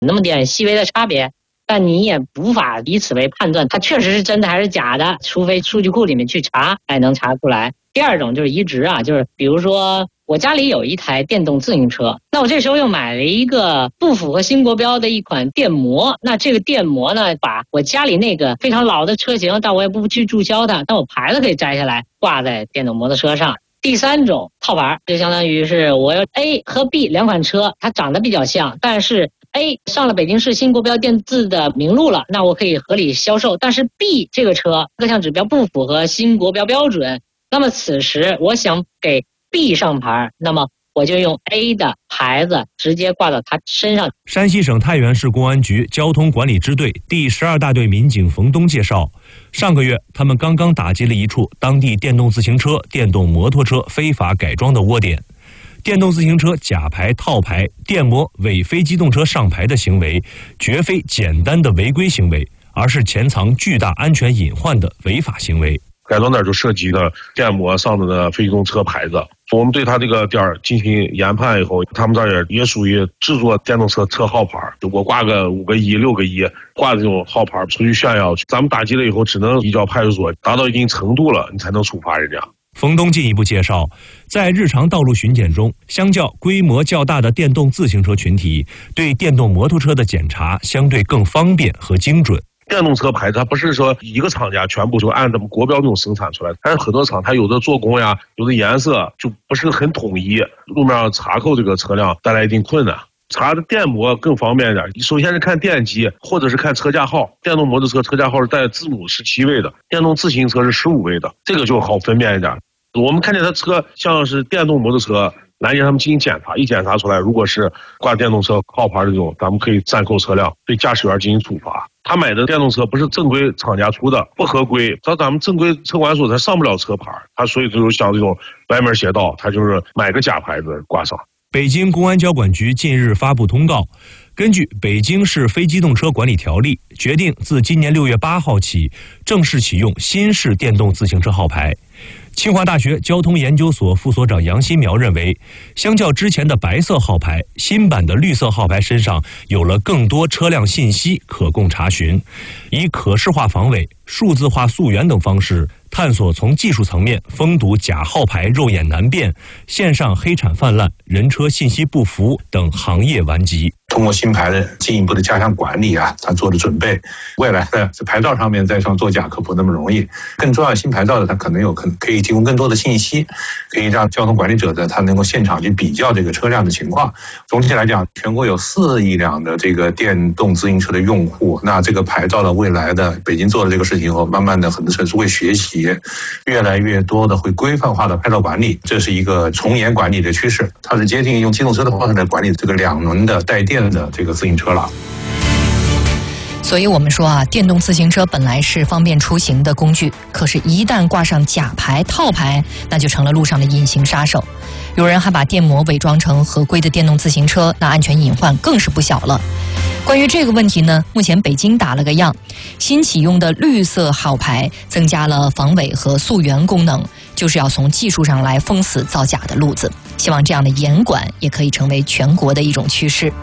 那么点细微的差别，但你也无法以此为判断它确实是真的还是假的，除非数据库里面去查才能查出来。第二种就是移植啊，就是比如说我家里有一台电动自行车，那我这时候又买了一个不符合新国标的一款电摩，那这个电摩呢，把我家里那个非常老的车型，但我也不去注销它，但我牌子可以摘下来挂在电动摩托车上。第三种套牌，就相当于是我有 A 和 B 两款车，它长得比较像，但是 A 上了北京市新国标电字的名录了，那我可以合理销售，但是 B 这个车各项指标不符合新国标标准，那么此时我想给 B 上牌，那么我就用 A 的牌子直接挂到他身上。 山西省太原市公安局交通管理支队第12大队民警冯东介绍，上个月他们刚刚打击了一处当地电动自行车、电动摩托车非法改装的窝点。电动自行车假牌、套牌、电摩伪非机动车上牌的行为，绝非简单的违规行为，而是潜藏巨大安全隐患的违法行为。 改装点就涉及的电摩上的非机动车牌子，我们对他这个店进行研判以后，他们这儿也属于制作电动车车号牌，我挂个5个1、6个1，挂这种号牌出去炫耀，咱们打击了以后，只能移交派出所，达到一定程度了，你才能处罚人家。 冯东进一步介绍，在日常道路巡检中，相较规模较大的电动自行车群体，对电动摩托车的检查相对更方便和精准。 电动车牌它不是说一个厂家全部就按照国标那种生产出来，但是很多厂它有的做工呀，有的颜色就不是很统一，路面上查扣这个车辆带来一定困难。查的电摩更方便一点，首先是看电机或者是看车架号，电动摩托车车架号是带字母17位的，电动自行车是15位的，这个就好分辨一点。我们看见他车像是电动摩托车，拦截他们进行检查，一检查出来，如果是挂电动车号牌的这种，咱们可以暂扣车辆，对驾驶员进行处罚。他买的电动车不是正规厂家出的，不合规，到咱们正规车管所他上不了车牌，他所以就是像这种歪门邪道，他就是买个假牌子挂上。 北京公安交管局近日发布通告，根据《北京市非机动车管理条例》，决定自今年6月8号起正式启用新式电动自行车号牌。清华大学交通研究所副所长杨新苗认为，相较之前的白色号牌，新版的绿色号牌身上有了更多车辆信息可供查询，以可视化防伪、数字化溯源等方式，探索从技术层面封堵假号牌肉眼难辨、线上黑产泛滥、人车信息不符等行业顽疾。 通过新牌的进一步的加强管理啊，它做的准备，未来的牌照上面再上作假可不那么容易。更重要，新牌照的它可能可以提供更多的信息，可以让交通管理者的他能够现场去比较这个车辆的情况。总体来讲，全国有4亿辆的这个电动自行车的用户，那这个牌照的未来的北京做了这个事情以后，慢慢的很多城市会学习，越来越多的会规范化的牌照管理，这是一个从严管理的趋势。它是接近用机动车的方式来管理这个2轮的带电的这个自行车了。 所以我们说啊，电动自行车本来是方便出行的工具，可是一旦挂上假牌、套牌，那就成了路上的隐形杀手。有人还把电摩伪装成合规的电动自行车，那安全隐患更是不小了。关于这个问题呢，目前北京打了个样，新启用的绿色号牌增加了防伪和溯源功能，就是要从技术上来封死造假的路子。希望这样的严管也可以成为全国的一种趋势。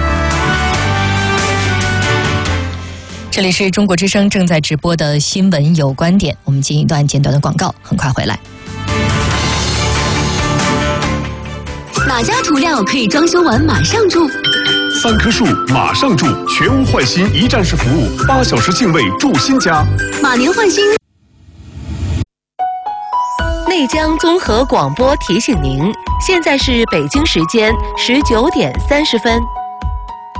这里是中国之声正在直播的新闻有观点，我们进一段简短的广告，很快回来。 哪家涂料可以装修完马上住 ？3棵树马上住，全屋换新一站式服务，8小时净位住新家。 马年换新。内江综合广播提醒您，现在是北京时间19点30分。